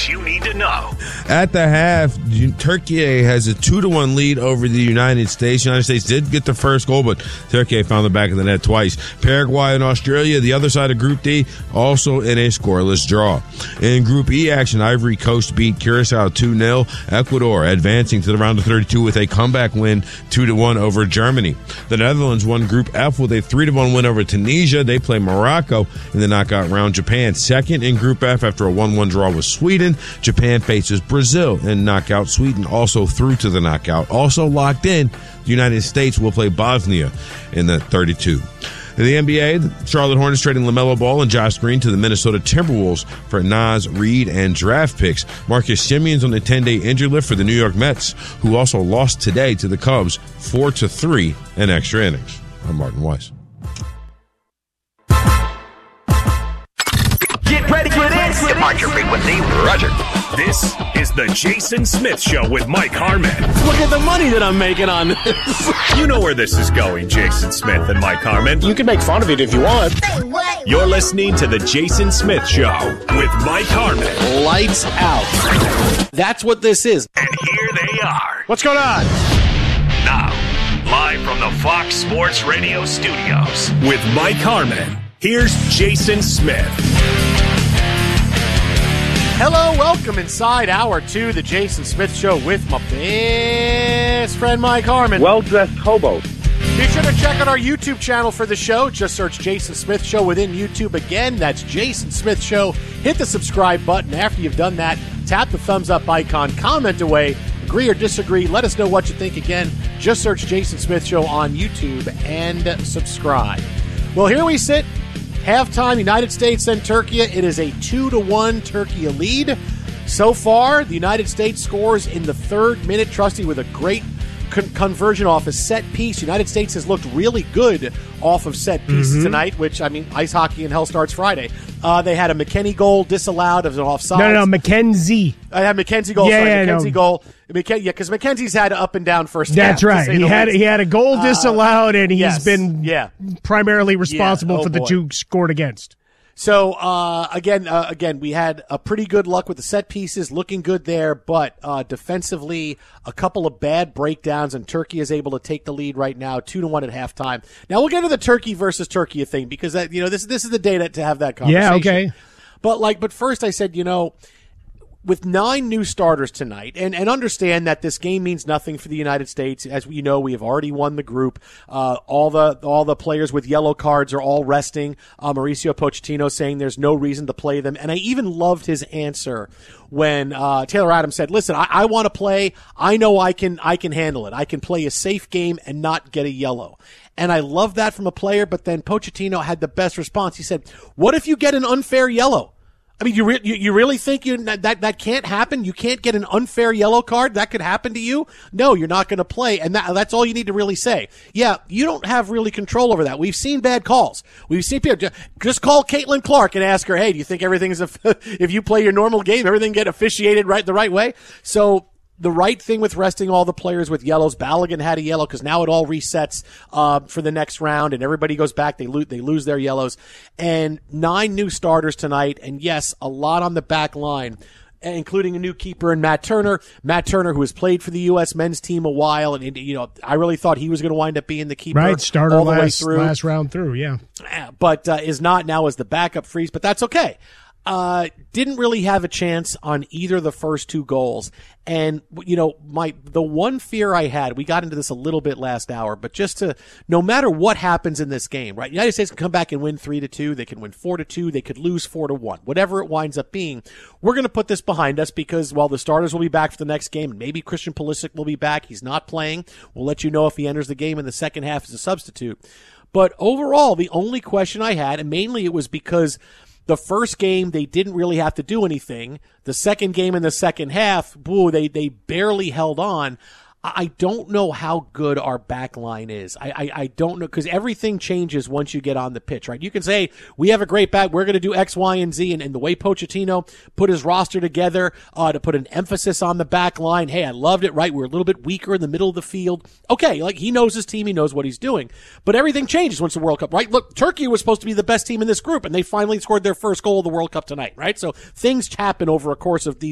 what you need to know. At the half, Turkey has a 2-1 lead over the United States. The United States did get the first goal, but Turkey found the back of the net twice. Paraguay and Australia, the other side of Group D, also in a scoreless draw. In Group E action, Ivory Coast beat Curacao 2-0. Ecuador advancing to the round of 32 with a comeback win 2-1 over Germany. The Netherlands won Group F with a 3-1 win over Tunisia. They play Morocco in the knockout round. Japan second in Group F after a 1-1 draw with Sweden. Japan faces Brazil in knockout. Sweden also through to the knockout. Also locked in, the United States will play Bosnia in the 32. In the NBA, the Charlotte Hornets trading LaMelo Ball and Josh Green to the Minnesota Timberwolves for Naz Reid and draft picks. Marcus Simeon's on the 10-day injury list for the New York Mets, who also lost today to the Cubs 4-3 in extra innings. I'm Martin Weiss. Get ready for this. Departure frequency, Roger. This is the Jason Smith Show with Mike Harmon. Look at the money that I'm making on this. You know where this is going, Jason Smith and Mike Harmon. You can make fun of it if you want. You're listening to the Jason Smith Show with Mike Harmon. Lights out. That's what this is. And here they are. What's going on? Now, live from the Fox Sports Radio studios with Mike Harmon, here's Jason Smith. Hello, welcome inside Hour 2, the Jason Smith Show with my best friend Mike Harmon. Well-dressed hobo. Be sure to check out our YouTube channel for the show. Just search Jason Smith Show within YouTube. Again, that's Jason Smith Show. Hit the subscribe button. After you've done that, tap the thumbs up icon, comment away, agree or disagree. Let us know what you think. Again, just search Jason Smith Show on YouTube and subscribe. Well, here we sit. Halftime, United States and Turkey. It is a 2-1 Turkey lead. So far, the United States scores in the third minute. Trusty with a great conversion off a set piece. United States has looked really good off of set pieces tonight, which, I mean, ice hockey and hell starts Friday. They had a McKennie goal disallowed as an offside. No, McKenzie. I had McKenzie goal. McKenzie goal. Because McKenzie's had up and down first half. That's right. He had a goal disallowed, and he's been primarily responsible for the two scored against. So, again, we had a pretty good luck with the set pieces, looking good there, but defensively, a couple of bad breakdowns, and Turkey is able to take the lead right now, 2-1 at halftime. Now, we'll get to the Turkey versus Turkey thing, because that, this is the day to have that conversation. Yeah, okay. But first I said, with 9 new starters tonight, and understand that this game means nothing for the United States. As we know, we have already won the group. All the players with yellow cards are all resting. Mauricio Pochettino saying there's no reason to play them. And I even loved his answer when Taylor Adams said, listen, I want to play. I know I can handle it. I can play a safe game and not get a yellow. And I love that from a player, but then Pochettino had the best response. He said, what if you get an unfair yellow? I mean, you really think that can't happen? You can't get an unfair yellow card? That could happen to you? No, you're not going to play. And that's all you need to really say. Yeah, you don't have really control over that. We've seen bad calls. We've seen people just call Caitlin Clark and ask her, hey, do you think everything is, if you play your normal game, everything get officiated the right way? So, the right thing with resting all the players with yellows. Balogun had a yellow because now it all resets for the next round, and everybody goes back. They lose their yellows. And 9 new starters tonight, and yes, a lot on the back line, including a new keeper in Matt Turner. Matt Turner, who has played for the U.S. men's team a while, and I really thought he was going to wind up being the keeper. Right, starter all the way through. Last round through, yeah. But is not now as the backup freeze, but that's okay. Didn't really have a chance on either of the first 2 goals. And, the one fear I had, we got into this a little bit last hour, but no matter what happens in this game, right? United States can come back and win 3-2. They can win 4-2. They could lose 4-1. Whatever it winds up being, we're going to put this behind us because while the starters will be back for the next game, and maybe Christian Pulisic will be back. He's not playing. We'll let you know if he enters the game in the second half as a substitute. But overall, the only question I had, and mainly it was because the first game, they didn't really have to do anything. The second game in the second half, they barely held on. I don't know how good our back line is. I don't know, because everything changes once you get on the pitch, right? You can say, we have a great back, we're going to do X, Y, and Z, and the way Pochettino put his roster together to put an emphasis on the back line, hey, I loved it, right? We're a little bit weaker in the middle of the field. Okay, he knows his team, he knows what he's doing. But everything changes once the World Cup, right? Look, Turkey was supposed to be the best team in this group, and they finally scored their first goal of the World Cup tonight, right? So things happen over a course of these